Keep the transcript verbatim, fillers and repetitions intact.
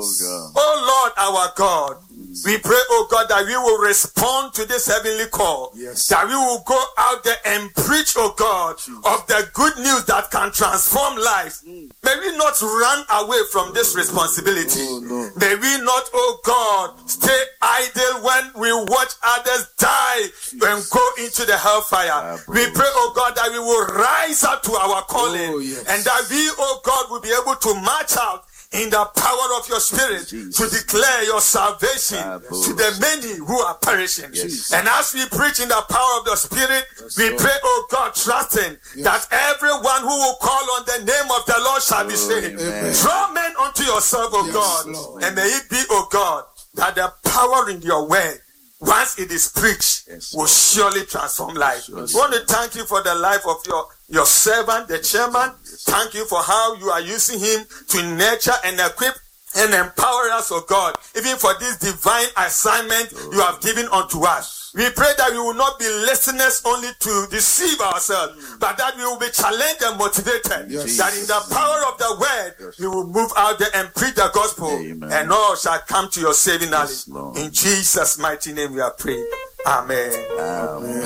God. Oh Lord, our God, we pray, oh God, that we will respond to this heavenly call. Yes. That we will go out there and preach, oh God, of the good news that can transform lives. Mm. May we not run away from this responsibility. Oh, no. May we not, oh God, stay idle when we watch others die and go into the hellfire. We pray, oh God, that we will rise up to our calling, Oh, yes. and that we, oh God, will be able to march out in the power of your spirit Jesus. to declare your salvation Yes. to the many who are perishing. Yes. And as we preach in the power of the spirit, Yes, we Lord. pray, oh God, trusting Yes. that everyone who will call on the name of the Lord shall be saved. Amen. Draw men unto yourself, oh Yes, God, Lord. and may it be, oh God, that the power in your word, once it is preached, Yes, will Lord. surely transform life. Surely. We want to thank you for the life of your, your servant, the chairman. Thank you for how you are using him to nurture and equip and empower us, oh God, even for this divine assignment you have given unto us. We pray that we will not be listeners only to deceive ourselves, but that we will be challenged and motivated. Yes. That in the power of the word, Yes. we will move out there and preach the gospel, Amen. and all shall come to your saving knowledge. Yes, Lord. In Jesus' mighty name we are praying. Amen. Amen.